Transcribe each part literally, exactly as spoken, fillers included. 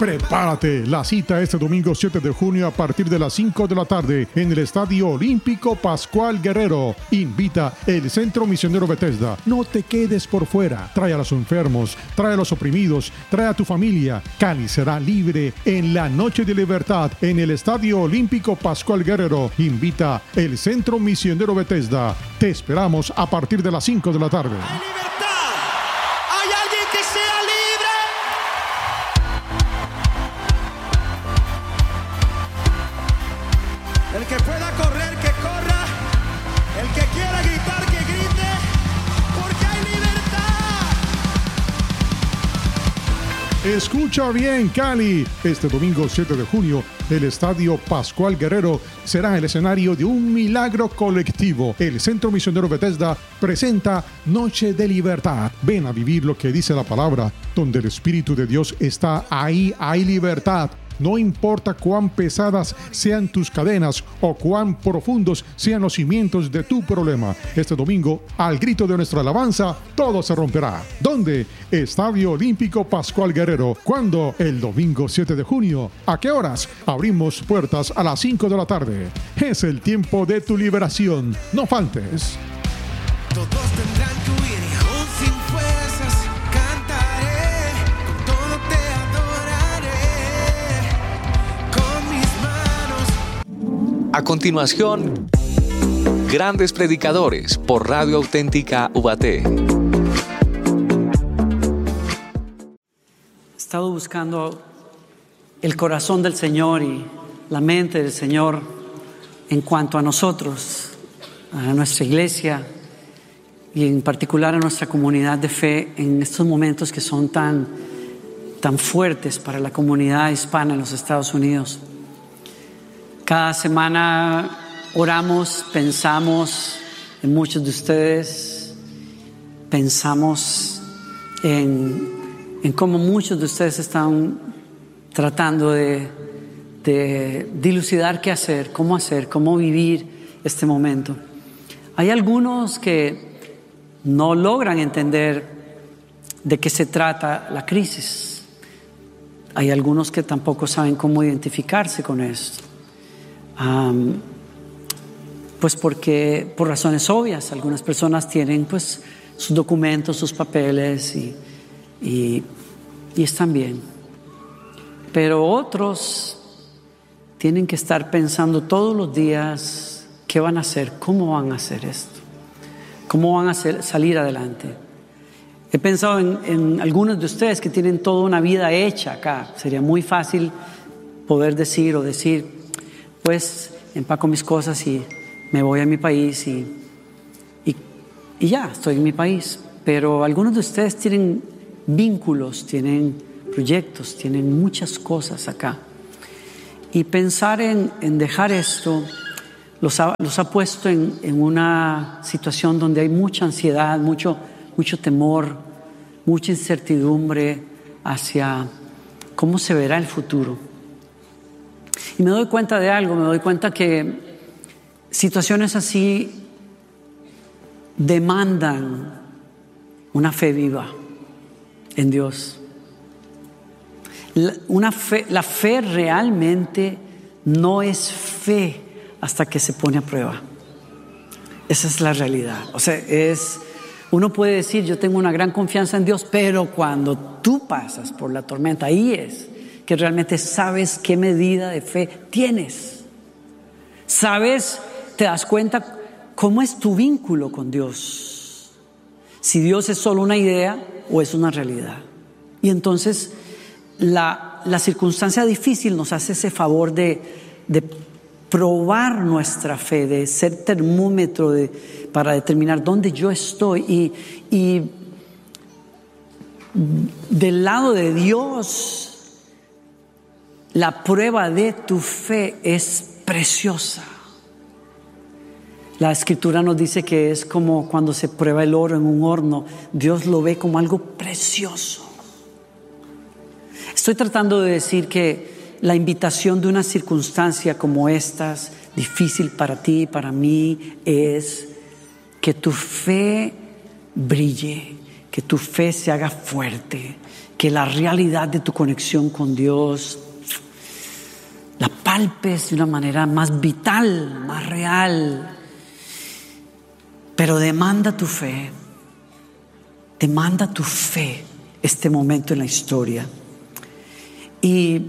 Prepárate, la cita este domingo siete de junio a partir de las cinco de la tarde en el Estadio Olímpico Pascual Guerrero. Invita el Centro Misionero Bethesda. No te quedes por fuera. Trae a los enfermos, trae a los oprimidos, trae a tu familia. Cali será libre en la noche de libertad en el Estadio Olímpico Pascual Guerrero. Invita el Centro Misionero Bethesda. Te esperamos a partir de las cinco de la tarde. El que pueda correr, que corra. El que quiera gritar, que grite. Porque hay libertad. Escucha bien, Cali. Este domingo siete de junio, el Estadio Pascual Guerrero será el escenario de un milagro colectivo. El Centro Misionero Bethesda presenta Noche de Libertad. Ven a vivir lo que dice la palabra. Donde el Espíritu de Dios está, ahí hay libertad. No importa cuán pesadas sean tus cadenas o cuán profundos sean los cimientos de tu problema. Este domingo, al grito de nuestra alabanza, todo se romperá. ¿Dónde? Estadio Olímpico Pascual Guerrero. ¿Cuándo? El domingo siete de junio. ¿A qué horas? Abrimos puertas a las cinco de la tarde. Es el tiempo de tu liberación. No faltes. Todos tendrán que huir y aún sin fuerzas cantaré. Con todo te adoraré. Con mis manos. A continuación, Grandes Predicadores por Radio Auténtica Ubaté. He estado buscando el corazón del Señor y la mente del Señor en cuanto a nosotros, a nuestra iglesia y en particular a nuestra comunidad de fe en estos momentos que son tan, tan fuertes para la comunidad hispana en los Estados Unidos. Cada semana oramos, pensamos en muchos de ustedes, pensamos en, en cómo muchos de ustedes están tratando de, de dilucidar qué hacer, cómo hacer, cómo vivir este momento. Hay algunos que no logran entender de qué se trata la crisis. Hay algunos que tampoco saben cómo identificarse con esto. Um, pues porque, por razones obvias, algunas personas tienen pues sus documentos, sus papeles y, y, y están bien. Pero otros tienen que estar pensando todos los días qué van a hacer, cómo van a hacer esto. ¿Cómo van a hacer, salir adelante? He pensado en, en algunos de ustedes que tienen toda una vida hecha acá. Sería muy fácil poder decir o decir, pues empaco mis cosas y me voy a mi país y, y, y ya, estoy en mi país. Pero algunos de ustedes tienen vínculos, tienen proyectos, tienen muchas cosas acá. Y pensar en, en dejar esto Los ha, los ha puesto en, en una situación donde hay mucha ansiedad, mucho, mucho temor, mucha incertidumbre hacia cómo se verá el futuro. Y me doy cuenta de algo, me doy cuenta que situaciones así demandan una fe viva en Dios. La, una fe, la fe realmente no es fe hasta que se pone a prueba. Esa es la realidad. O sea, es, uno puede decir, yo tengo una gran confianza en Dios, pero cuando tú pasas por la tormenta, ahí es que realmente sabes qué medida de fe tienes. Sabes, te das cuenta cómo es tu vínculo con Dios. Si Dios es solo una idea o es una realidad. Y entonces la, la circunstancia difícil nos hace ese favor de, de probar nuestra fe, de ser termómetro de, para determinar dónde yo estoy. Y, y del lado de Dios, la prueba de tu fe es preciosa. La Escritura nos dice que es como cuando se prueba el oro en un horno. Dios lo ve como algo precioso. Estoy tratando de decir que la invitación de una circunstancia como estas, difícil para ti y para mí, es que tu fe brille, que tu fe se haga fuerte, que la realidad de tu conexión con Dios la palpes de una manera más vital, más real. Pero demanda tu fe, demanda tu fe este momento en la historia. Y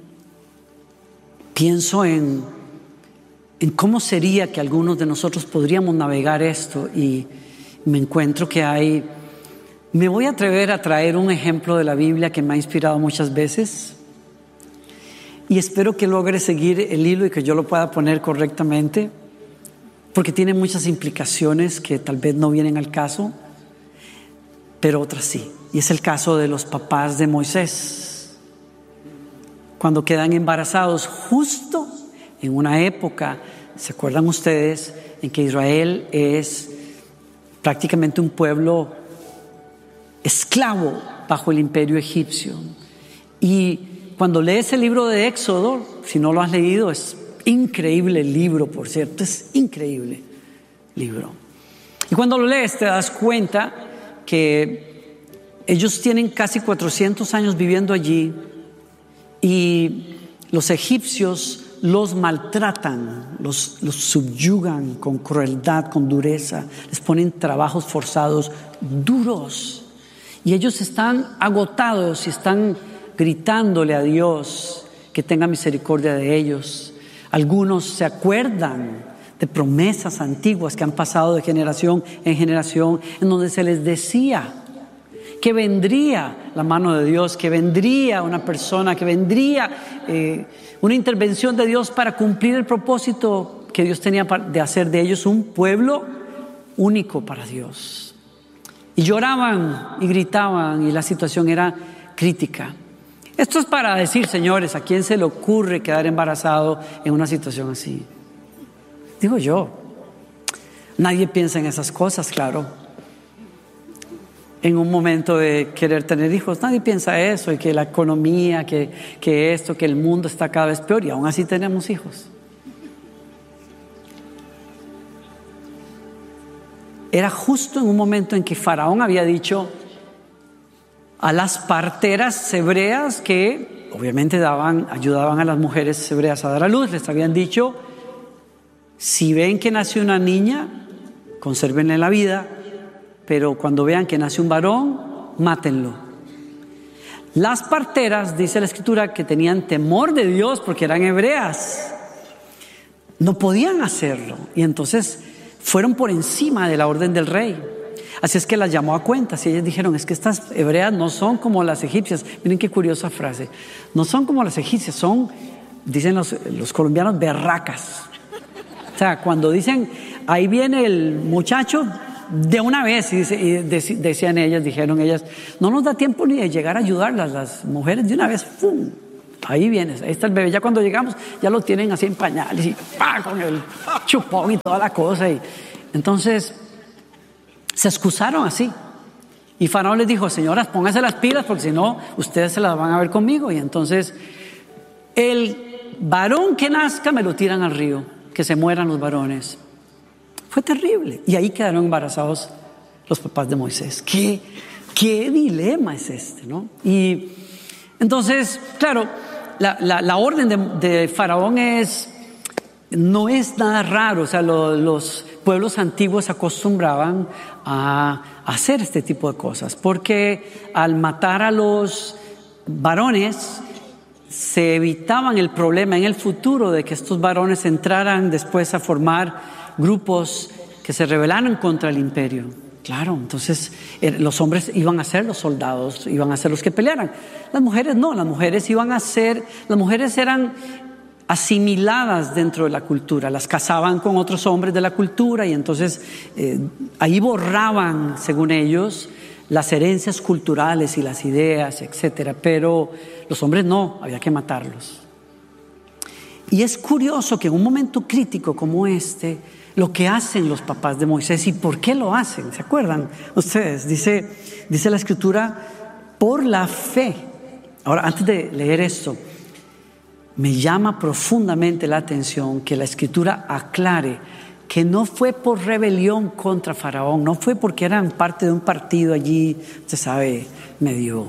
pienso en, en cómo sería que algunos de nosotros podríamos navegar esto, y me encuentro que hay, me voy a atrever a traer un ejemplo de la Biblia que me ha inspirado muchas veces, y espero que logre seguir el hilo y que yo lo pueda poner correctamente, porque tiene muchas implicaciones que tal vez no vienen al caso, pero otras sí. Y es el caso de los papás de Moisés, cuando quedan embarazados justo en una época, ¿se acuerdan ustedes?, en que Israel es prácticamente un pueblo esclavo bajo el imperio egipcio. Y cuando lees el libro de Éxodo, si no lo has leído, es increíble el libro, por cierto, es increíble libro. Y cuando lo lees te das cuenta que ellos tienen casi cuatrocientos años viviendo allí, y los egipcios los maltratan, los, los subyugan con crueldad, con dureza, les ponen trabajos forzados duros, y ellos están agotados y están gritándole a Dios que tenga misericordia de ellos. Algunos se acuerdan de promesas antiguas que han pasado de generación en generación, en donde se les decía que vendría la mano de Dios, que vendría una persona, que vendría eh, una intervención de Dios para cumplir el propósito que Dios tenía de hacer de ellos un pueblo único para Dios. Y lloraban y gritaban, y la situación era crítica. Esto es para decir, señores, ¿a quién se le ocurre quedar embarazado en una situación así? Digo yo. Nadie piensa en esas cosas, claro. En un momento de querer tener hijos, nadie piensa eso, y que la economía, que, que esto, que el mundo está cada vez peor, y aún así tenemos hijos. Era justo en un momento en que Faraón había dicho a las parteras hebreas, que obviamente daban, ayudaban a las mujeres hebreas a dar a luz, les habían dicho: si ven que nace una niña, consérvenle la vida, pero cuando vean que nace un varón, mátenlo. Las parteras, dice la Escritura, que tenían temor de Dios porque eran hebreas, no podían hacerlo, y entonces fueron por encima de la orden del rey. Así es que las llamó a cuentas, y ellas dijeron: es que estas hebreas no son como las egipcias. Miren qué curiosa frase. No son como las egipcias, son, dicen los, los colombianos, berracas. O sea, cuando dicen, ahí viene el muchacho, de una vez, y, dice, y de, decían ellas, dijeron ellas, no nos da tiempo ni de llegar a ayudarlas, las mujeres, de una vez, ¡pum! Ahí vienes, ahí está el bebé. Ya cuando llegamos, ya lo tienen así en pañales, y ¡pah! Con el chupón y toda la cosa. Y entonces se excusaron así, y Faraón les dijo: señoras, pónganse las pilas, porque si no, ustedes se las van a ver conmigo. Y entonces, el varón que nazca me lo tiran al río, que se mueran los varones. Fue terrible, y ahí quedaron embarazados los papás de Moisés. ¿Qué, qué dilema es este, no? Y entonces, claro, la, la, la orden de, de Faraón es, no es nada raro. O sea, lo, los pueblos antiguos acostumbraban a hacer este tipo de cosas, porque al matar a los varones se evitaban el problema en el futuro de que estos varones entraran después a formar grupos que se rebelaran contra el imperio. Claro, entonces los hombres iban a ser los soldados, iban a ser los que pelearan. Las mujeres no, las mujeres iban a ser, las mujeres eran asimiladas dentro de la cultura, las casaban con otros hombres de la cultura, y entonces eh, ahí borraban, según ellos, las herencias culturales y las ideas, etcétera. Pero los hombres no, había que matarlos. Y es curioso que en un momento crítico como este, lo que hacen los papás de Moisés, ¿y por qué lo hacen? ¿Se acuerdan ustedes? Dice, dice la Escritura, por la fe. Ahora, antes de leer esto, me llama profundamente la atención que la Escritura aclare que no fue por rebelión contra Faraón, no fue porque eran parte de un partido allí, usted sabe, medio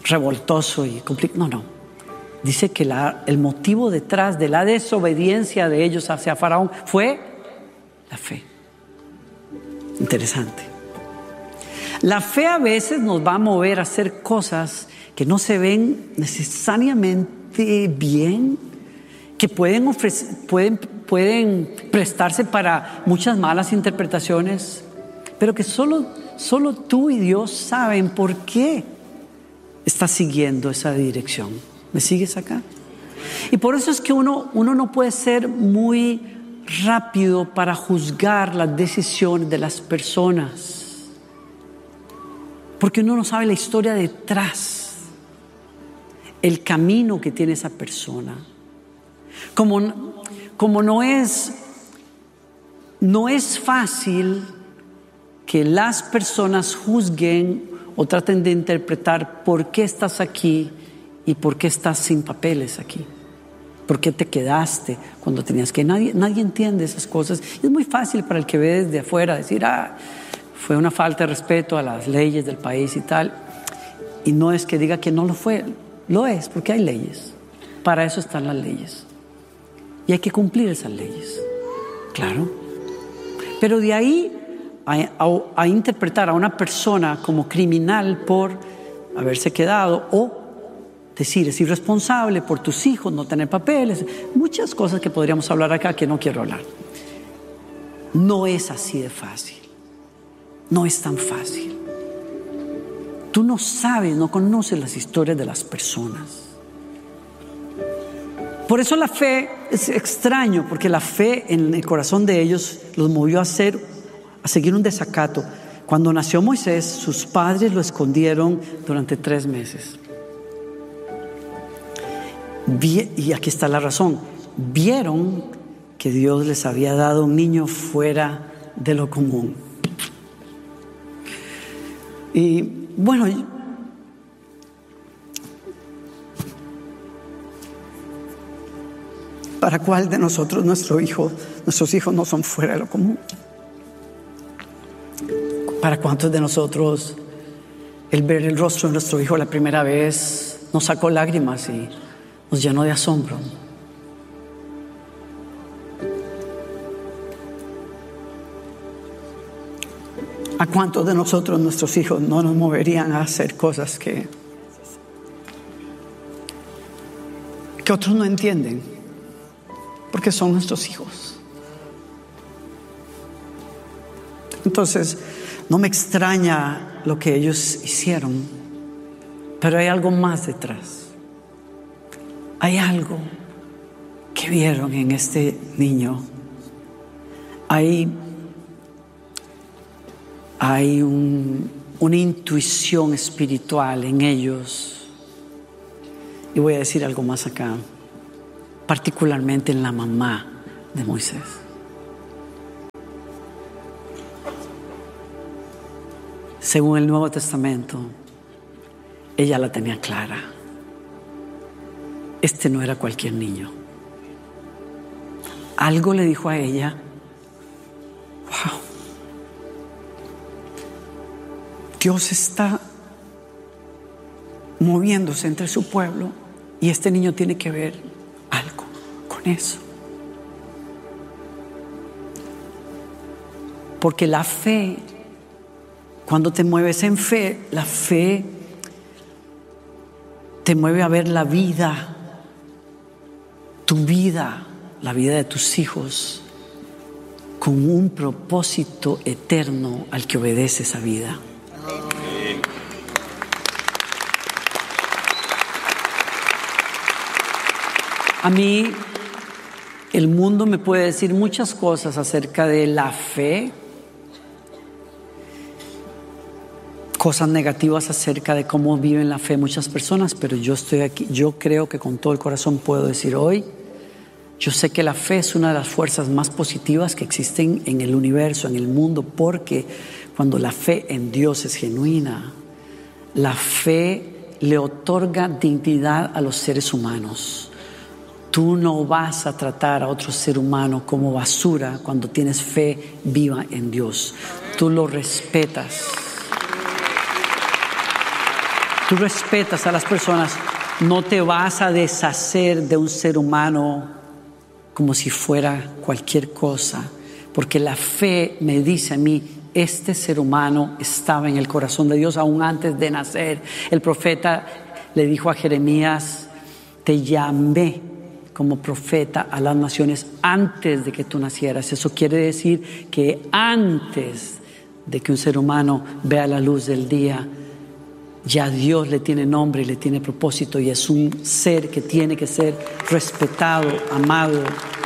revoltoso y complicado. No, no. Dice que la, el motivo detrás de la desobediencia de ellos hacia Faraón fue la fe. Interesante. La fe a veces nos va a mover a hacer cosas que no se ven necesariamente bien, que pueden, ofrecer, pueden, pueden prestarse para muchas malas interpretaciones, pero que solo, solo tú y Dios saben por qué estás siguiendo esa dirección. ¿Me sigues acá? Y por eso es que uno, uno no puede ser muy rápido para juzgar las decisiones de las personas, porque uno no sabe la historia detrás, el camino que tiene esa persona. Como, como no es, no es fácil que las personas juzguen o traten de interpretar por qué estás aquí y por qué estás sin papeles aquí, por qué te quedaste cuando tenías que. Nadie, nadie entiende esas cosas. Es muy fácil para el que ve desde afuera decir, ah, fue una falta de respeto a las leyes del país y tal. Y no es que diga que no lo fue, lo es, porque hay leyes. Para eso están las leyes. Y hay que cumplir esas leyes, claro. Pero de ahí a, a, a interpretar a una persona como criminal por haberse quedado, o decir es irresponsable por tus hijos no tener papeles, muchas cosas que podríamos hablar acá que no quiero hablar. No es así de fácil, no es tan fácil. Tú no sabes, no conoces las historias de las personas. Por eso la fe es extraño, porque la fe en el corazón de ellos los movió a hacer, a seguir un desacato. Cuando nació Moisés, sus padres lo escondieron durante tres meses. Y aquí está la razón. Vieron que Dios les había dado un niño fuera de lo común. Y bueno, ¿para cuál de nosotros nuestro hijo, nuestros hijos no son fuera de lo común? ¿Para cuántos de nosotros el ver el rostro de nuestro hijo la primera vez nos sacó lágrimas y nos llenó de asombro? ¿A cuántos de nosotros nuestros hijos no nos moverían a hacer cosas que, que otros no entienden? Porque son nuestros hijos. Entonces, no me extraña lo que ellos hicieron, pero hay algo más detrás. Hay algo que vieron en este niño. Hay, hay un, una intuición espiritual en ellos. Y voy a decir algo más acá, particularmente en la mamá de Moisés. Según el Nuevo Testamento, ella la tenía clara. Este no era cualquier niño. Algo le dijo a ella, wow, Dios está moviéndose entre su pueblo y este niño tiene que ver algo con eso. Porque la fe, cuando te mueves en fe, la fe te mueve a ver la vida, tu vida, la vida de tus hijos, con un propósito eterno al que obedece esa vida. A mí, el mundo me puede decir muchas cosas acerca de la fe, cosas negativas acerca de cómo viven la fe muchas personas, pero yo estoy aquí, yo creo que con todo el corazón puedo decir hoy, yo sé que la fe es una de las fuerzas más positivas que existen en el universo, en el mundo, porque cuando la fe en Dios es genuina, la fe le otorga dignidad a los seres humanos. Tú no vas a tratar a otro ser humano como basura cuando tienes fe viva en Dios. Tú lo respetas. Tú tú respetas a las personas, no te vas a deshacer de un ser humano como si fuera cualquier cosa, porque la fe me dice a mí, este ser humano estaba en el corazón de Dios aún antes de nacer. El profeta le dijo a Jeremías, te llamé como profeta a las naciones antes de que tú nacieras. Eso quiere decir que antes de que un ser humano vea la luz del día, ya Dios le tiene nombre y le tiene propósito, y es un ser que tiene que ser respetado, amado.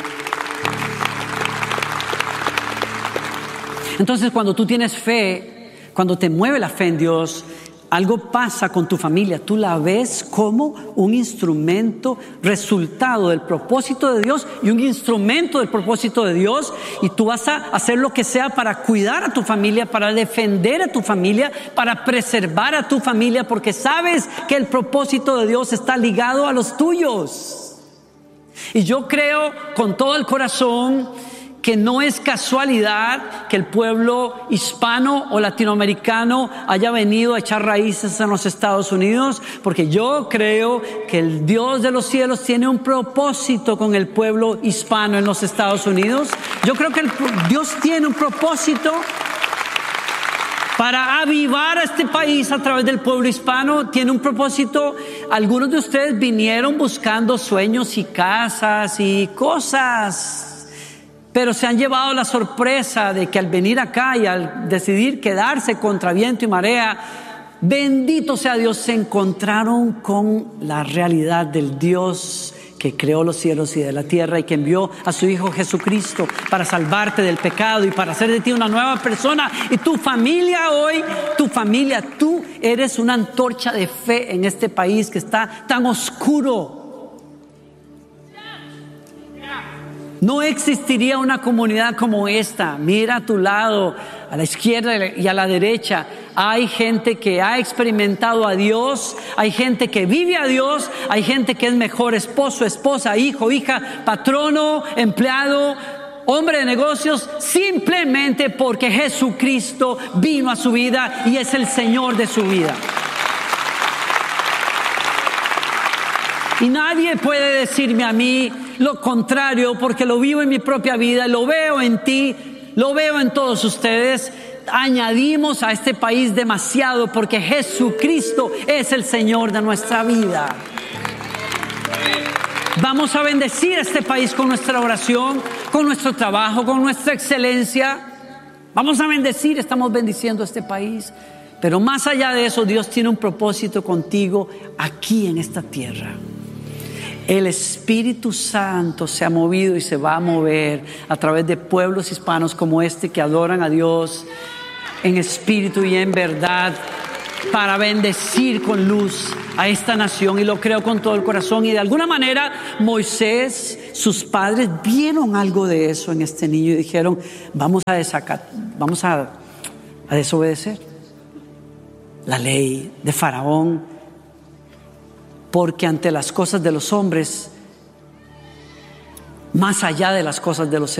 Entonces, cuando tú tienes fe, cuando te mueve la fe en Dios, algo pasa con tu familia. Tú la ves como un instrumento, resultado del propósito de Dios y un instrumento del propósito de Dios. Y tú vas a hacer lo que sea para cuidar a tu familia, para defender a tu familia, para preservar a tu familia, porque sabes que el propósito de Dios está ligado a los tuyos. Y yo creo con todo el corazón que no es casualidad que el pueblo hispano o latinoamericano haya venido a echar raíces en los Estados Unidos, porque yo creo que el Dios de los cielos tiene un propósito con el pueblo hispano en los Estados Unidos. Yo creo que el, Dios tiene un propósito para avivar a este país a través del pueblo hispano. Tiene un propósito. Algunos de ustedes vinieron buscando sueños y casas y cosas, pero se han llevado la sorpresa de que al venir acá y al decidir quedarse contra viento y marea, bendito sea Dios, se encontraron con la realidad del Dios que creó los cielos y de la tierra y que envió a su Hijo Jesucristo para salvarte del pecado y para hacer de ti una nueva persona. Y tu familia hoy, tu familia, tú eres una antorcha de fe en este país que está tan oscuro. No existiría una comunidad como esta. Mira a tu lado, a la izquierda y a la derecha. Hay gente que ha experimentado a Dios, hay gente que vive a Dios, hay gente que es mejor esposo, esposa, hijo, hija, patrono, empleado, hombre de negocios, simplemente porque Jesucristo vino a su vida y es el Señor de su vida. Y nadie puede decirme a mí lo contrario, porque lo vivo en mi propia vida, lo veo en ti, lo veo en todos ustedes. Añadimos a este país demasiado porque Jesucristo es el Señor de nuestra vida. Vamos a bendecir a este país con nuestra oración, con nuestro trabajo, con nuestra excelencia. Vamos a bendecir, estamos bendiciendo a este país. Pero más allá de eso, Dios tiene un propósito contigo aquí en esta tierra. El Espíritu Santo se ha movido y se va a mover a través de pueblos hispanos como este que adoran a Dios en espíritu y en verdad, para bendecir con luz a esta nación, y lo creo con todo el corazón. Y de alguna manera Moisés, sus padres vieron algo de eso en este niño y dijeron, vamos a desacatar, vamos a, a desobedecer la ley de Faraón, porque ante las cosas de los hombres, más allá de las cosas de los